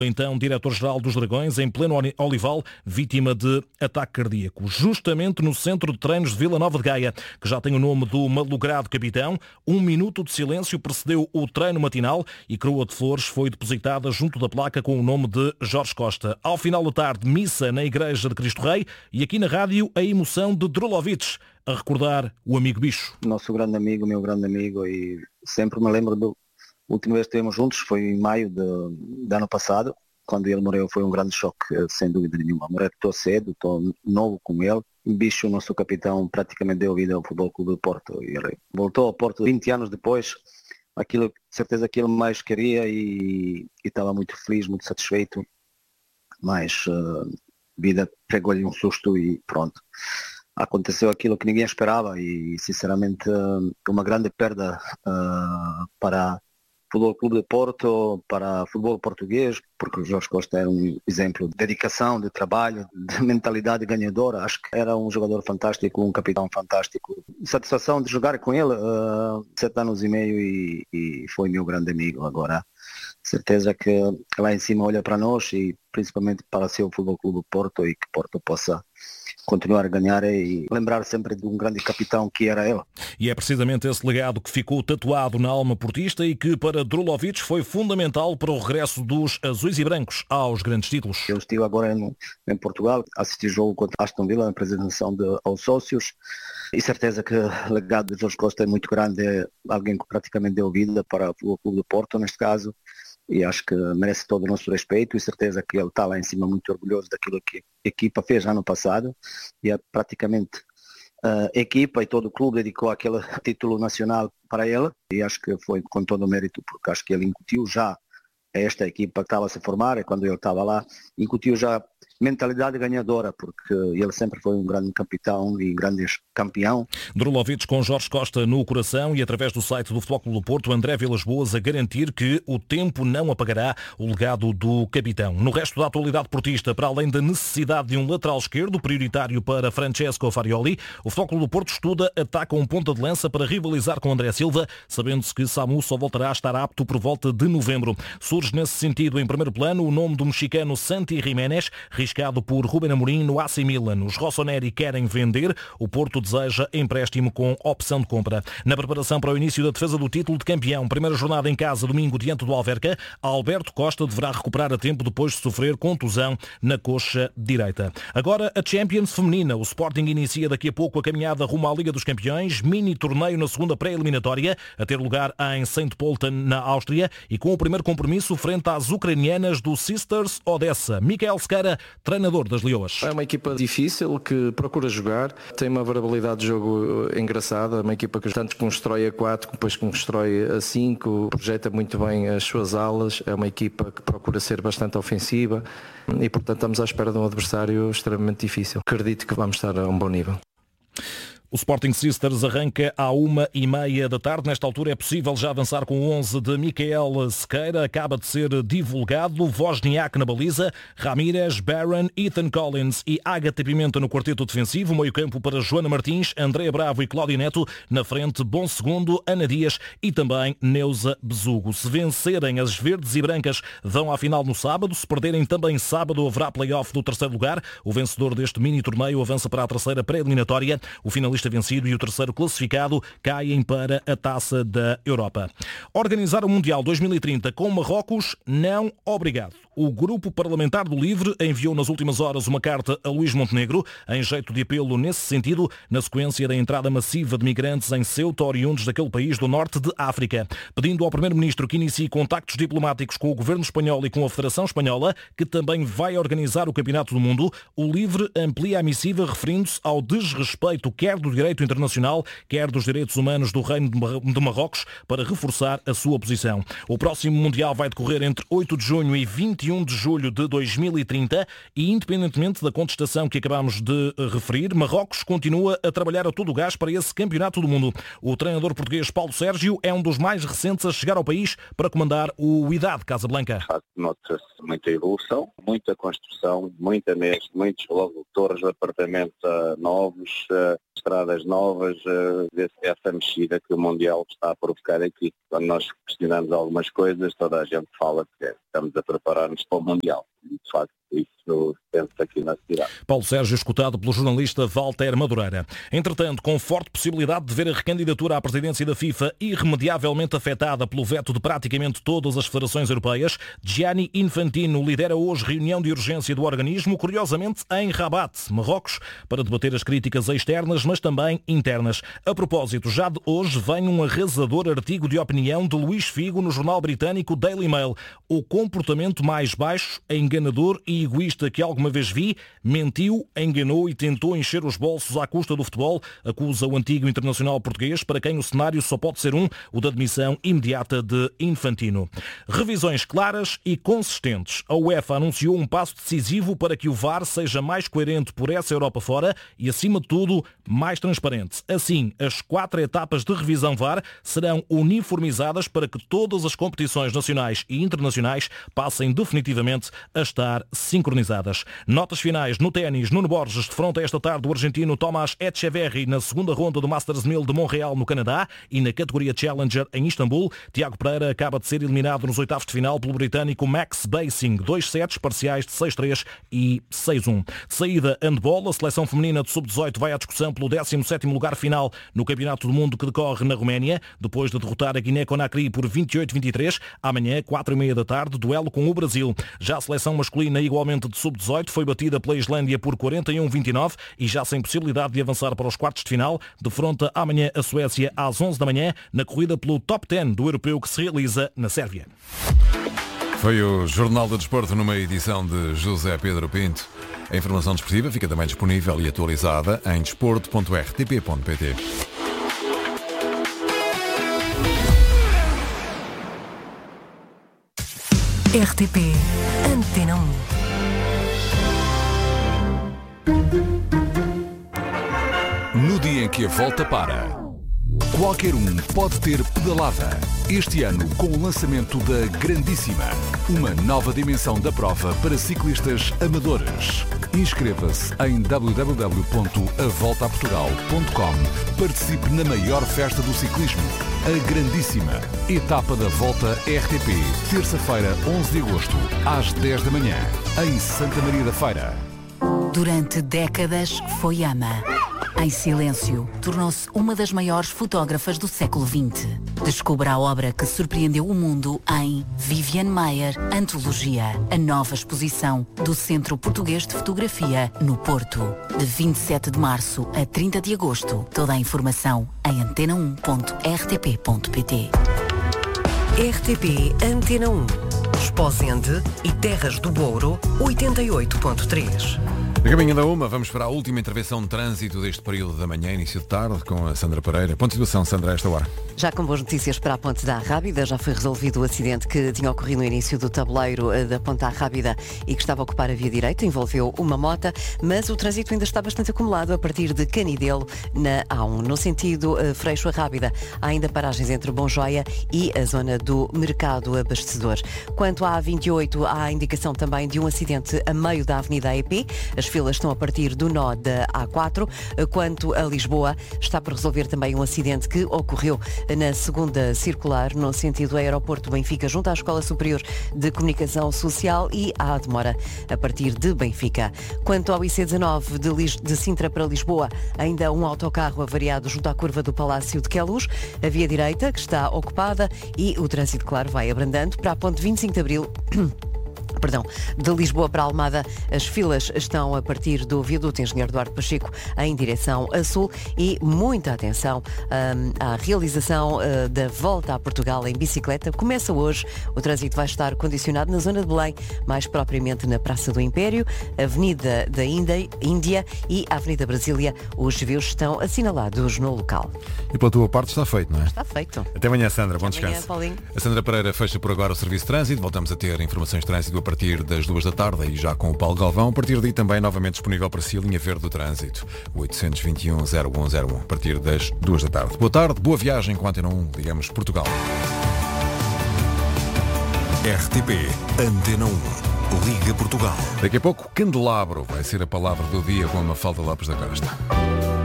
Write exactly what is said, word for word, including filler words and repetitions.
Então, diretor-geral dos Dragões, em pleno Olival, vítima de ataque cardíaco. Justamente no centro de treinos de Vila Nova de Gaia, que já tem o nome do malogrado capitão, um minuto de silêncio precedeu o treino matinal e coroa de flores foi depositada junto da placa com o nome de Jorge Costa. Ao final da tarde, missa na Igreja de Cristo Rei e aqui na rádio a emoção de Drulovic, a recordar o amigo bicho. Nosso grande amigo, meu grande amigo, e sempre me lembro do a última vez que estivemos juntos foi em maio de, de ano passado, quando ele morreu. Foi um grande choque, sem dúvida nenhuma. Morreu tão cedo, tão novo como ele. O bicho, o nosso capitão, praticamente deu vida ao Futebol Clube do Porto. E ele voltou ao Porto vinte anos depois, aquilo, certeza que ele mais queria, e, e estava muito feliz, muito satisfeito. Mas a uh, vida pegou-lhe um susto e pronto. Aconteceu aquilo que ninguém esperava e, sinceramente, uh, uma grande perda uh, para Futebol Clube de Porto, para o futebol português, porque o Jorge Costa era um exemplo de dedicação, de trabalho, de mentalidade ganhadora. Acho que era um jogador fantástico, um capitão fantástico. Satisfação de jogar com ele uh, sete anos e meio e, e foi meu grande amigo. Agora, certeza que lá em cima olha para nós e principalmente para ser o Futebol Clube de Porto e que Porto possa continuar a ganhar e lembrar sempre de um grande capitão que era ele. E é precisamente esse legado que ficou tatuado na alma portista e que para Drulovic foi fundamental para o regresso dos azuis e brancos aos grandes títulos. Eu estive agora em, em Portugal, assisti jogo contra Aston Villa, na apresentação de, aos sócios, e certeza que o legado de Jorge Costa é muito grande, é alguém que praticamente deu vida para o Clube do Porto, neste caso, e acho que merece todo o nosso respeito e certeza que ele está lá em cima muito orgulhoso daquilo que a equipa fez ano passado e é praticamente a equipa e todo o clube dedicou aquele título nacional para ele e acho que foi com todo o mérito, porque acho que ele incutiu já a esta equipa que estava a se formar e quando ele estava lá, incutiu já mentalidade ganhadora, porque ele sempre foi um grande capitão e grande campeão. Drulovic com Jorge Costa no coração e através do site do Futebol Clube do Porto, André Vilas Boas a garantir que o tempo não apagará o legado do capitão. No resto da atualidade portista, para além da necessidade de um lateral esquerdo prioritário para Francesco Farioli, o Futebol Clube do Porto estuda ataca um ponta de lança para rivalizar com André Silva, sabendo-se que Samu só voltará a estar apto por volta de novembro. Surge nesse sentido em primeiro plano o nome do mexicano Santi Jiménez, riscado por Ruben Amorim no A C Milan. Os rossoneri querem vender, o Porto deseja empréstimo com opção de compra. Na preparação para o início da defesa do título de campeão, primeira jornada em casa domingo diante do Alverca, Alberto Costa deverá recuperar a tempo depois de sofrer contusão na coxa direita. Agora a Champions feminina. O Sporting inicia daqui a pouco a caminhada rumo à Liga dos Campeões, mini torneio na segunda pré-eliminatória, a ter lugar em Saint Pölten, na Áustria, e com o primeiro compromisso frente às ucranianas do Sisters Odessa. Michael Sequeira, treinador das Leoas. É uma equipa difícil que procura jogar, tem uma variabilidade de jogo engraçada, uma equipa que tanto constrói a quatro, depois constrói a cinco, projeta muito bem as suas alas, é uma equipa que procura ser bastante ofensiva e portanto estamos à espera de um adversário extremamente difícil. Acredito que vamos estar a um bom nível. O Sporting Sisters arranca à uma e meia da tarde. Nesta altura é possível já avançar com o onze de Michael Sequeira. Acaba de ser divulgado. Wozniak na baliza, Ramírez, Barron, Ethan Collins e Ágata Pimenta no quarteto defensivo. Meio campo para Joana Martins, Andréa Bravo e Cláudio Neto. Na frente, Bom Segundo, Ana Dias e também Neuza Besugo. Se vencerem, as verdes e brancas vão à final no sábado. Se perderem também sábado, haverá play-off do terceiro lugar. O vencedor deste mini torneio avança para a terceira pré-eliminatória. O finalista vencido e o terceiro classificado caem para a Taça da Europa. Organizar o Mundial dois mil e trinta com Marrocos? Não, obrigado. O Grupo Parlamentar do Livre enviou nas últimas horas uma carta a Luís Montenegro, em jeito de apelo nesse sentido, na sequência da entrada massiva de migrantes em Ceuta, oriundos daquele país do norte de África, pedindo ao Primeiro-Ministro que inicie contactos diplomáticos com o Governo Espanhol e com a Federação Espanhola, que também vai organizar o Campeonato do Mundo. O Livre amplia a missiva referindo-se ao desrespeito quer do direito internacional, quer dos direitos humanos do Reino de Marrocos, para reforçar a sua posição. O próximo Mundial vai decorrer entre oito de junho e vinte e um de julho de dois mil e trinta e, independentemente da contestação que acabamos de referir, Marrocos continua a trabalhar a todo o gás para esse Campeonato do Mundo. O treinador português Paulo Sérgio é um dos mais recentes a chegar ao país para comandar o Wydad Casablanca. Nota-se muita evolução, muita construção, muita mesmo, muitos logo torres de apartamento uh, novos, uh, estradas novas, uh, essa mexida que o Mundial está a provocar aqui. Quando nós questionamos algumas coisas, toda a gente fala que estamos a preparar qualificarmos para o Mundial. De facto, isso penso aqui na cidade. Paulo Sérgio, escutado pelo jornalista Walter Madureira. Entretanto, com forte possibilidade de ver a recandidatura à presidência da FIFA irremediavelmente afetada pelo veto de praticamente todas as federações europeias, Gianni Infantino lidera hoje reunião de urgência do organismo, curiosamente em Rabat, Marrocos, para debater as críticas externas, mas também internas. A propósito, já de hoje vem um arrasador artigo de opinião de Luís Figo no jornal britânico Daily Mail. O comportamento mais baixo, enganador e egoísta que alguma vez vi, mentiu, enganou e tentou encher os bolsos à custa do futebol, acusa o antigo internacional português, para quem o cenário só pode ser um, o da admissão imediata de Infantino. Revisões claras e consistentes. A UEFA anunciou um passo decisivo para que o V A R seja mais coerente por essa Europa fora e, acima de tudo, mais transparente. Assim, as quatro etapas de revisão V A R serão uniformizadas para que todas as competições nacionais e internacionais passem definitivamente a estar sincronizadas. Notas finais no ténis. Nuno Borges defronta esta tarde o argentino Tomás Etcheverry na segunda ronda do Masters mil de Montreal, no Canadá, e na categoria Challenger em Istambul, Tiago Pereira acaba de ser eliminado nos oitavos de final pelo britânico Max Basing. Dois sets parciais de seis três e seis um. De saída, handball. A seleção feminina de sub dezoito vai à discussão pelo décimo sétimo lugar final no Campeonato do Mundo que decorre na Roménia, depois de derrotar a Guiné-Conakry por vinte e oito a vinte e três. Amanhã, quatro e meia da tarde, duelo com o Brasil. Já a seleção masculina, igualmente de sub dezoito, foi batida pela Islândia por quarenta e um a vinte e nove e já sem possibilidade de avançar para os quartos de final, defronta amanhã a Suécia às onze da manhã na corrida pelo top dez do europeu que se realiza na Sérvia. Foi o Jornal do Desporto numa edição de José Pedro Pinto. A informação desportiva fica também disponível e atualizada em desporto ponto r t p ponto p t. R T P Antena um. No dia em que a volta para, qualquer um pode ter pedalada. Este ano, com o lançamento da Grandíssima, uma nova dimensão da prova para ciclistas amadores. Inscreva-se em w w w ponto a volta a portugal ponto com. Participe na maior festa do ciclismo, a Grandíssima. Etapa da Volta R T P, terça-feira, onze de agosto, às dez da manhã, em Santa Maria da Feira. Durante décadas foi ama. Em silêncio, tornou-se uma das maiores fotógrafas do século vinte. Descubra a obra que surpreendeu o mundo em Viviane Maier, Antologia, a nova exposição do Centro Português de Fotografia, no Porto. De vinte e sete de março a trinta de agosto. Toda a informação em antena um ponto r t p ponto p t. R T P Antena um. Esposende e Terras do Douro, oitenta e oito ponto três. A caminho da uma, vamos para a última intervenção de trânsito deste período da manhã, início de tarde, com a Sandra Pereira. Ponto de situação, Sandra, a esta hora. Já com boas notícias para a Ponte da Arrábida, já foi resolvido o acidente que tinha ocorrido no início do tabuleiro da Ponte da Arrábida e que estava a ocupar a via direita, envolveu uma mota, mas o trânsito ainda está bastante acumulado a partir de Canidelo na A um. No sentido uh, Freixo-Arrábida, há ainda paragens entre Bom Joia e a zona do Mercado Abastecedor. Quanto à A vinte e oito, há a indicação também de um acidente a meio da Avenida A E P. As filas estão a partir do nó da A quatro. Quanto a Lisboa, está por resolver também um acidente que ocorreu na segunda circular, no sentido aeroporto Benfica, junto à Escola Superior de Comunicação Social, e há demora a partir de Benfica. Quanto ao I C dezanove de, Lis- de Sintra para Lisboa, ainda um autocarro avariado junto à curva do Palácio de Queluz, a via direita que está ocupada e o trânsito, claro, vai abrandando para a ponte vinte e cinco de Abril. Perdão, de Lisboa para Almada, as filas estão a partir do viaduto Engenheiro Duarte Pacheco em direção a sul e muita atenção hum, à realização uh, da Volta a Portugal em bicicleta. Começa hoje, o trânsito vai estar condicionado na zona de Belém, mais propriamente na Praça do Império, Avenida da Índia e a Avenida Brasília. Os desvios estão assinalados no local. E pela tua parte está feito, não é? Está feito. Até amanhã, Sandra. Bom Até amanhã, descanso. Paulinho. A Sandra Pereira fecha por agora o serviço de trânsito. Voltamos a ter informações de trânsito a partir das duas da tarde e já com o Paulo Galvão. A partir daí também novamente disponível para si a linha verde do trânsito, oitocentos e vinte e um, zero um zero um, a partir das duas da tarde. Boa tarde, boa viagem com a Antena um, digamos Portugal. R T P Antena um. Liga Portugal. Daqui a pouco, candelabro vai ser a palavra do dia com a Mafalda Lopes da Costa.